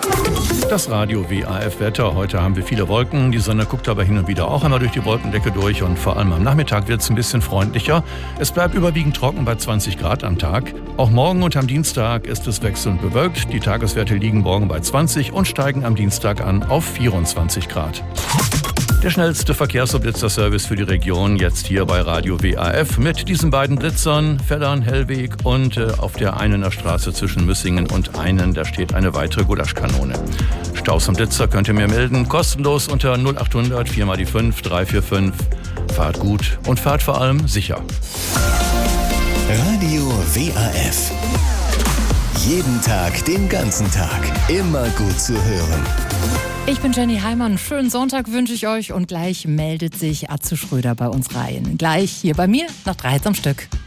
Das Radio WAF-Wetter. Heute haben wir viele Wolken. Die Sonne guckt aber hin und wieder auch einmal durch die Wolkendecke durch. Und vor allem am Nachmittag wird es ein bisschen freundlicher. Es bleibt überwiegend trocken bei 20 Grad am Tag. Auch morgen und am Dienstag ist es wechselnd bewölkt. Die Tageswerte liegen morgen bei 20 und steigen am Dienstag an auf 24 Grad. Der schnellste Verkehrsblitzerservice für die Region jetzt hier bei Radio WAF mit diesen beiden Blitzern, Veddern, Hellweg und auf der Einener Straße zwischen Müssingen und Einen, da steht eine weitere Gulaschkanone. Staus und Blitzer könnt ihr mir melden, kostenlos unter 0800 4x5 345. Fahrt gut und fahrt vor allem sicher. Radio WAF. Jeden Tag, den ganzen Tag. Immer gut zu hören. Ich bin Jenny Heimann. Schönen Sonntag wünsche ich euch und gleich meldet sich Atze Schröder bei uns rein. Gleich hier bei mir nach 13 am Stück.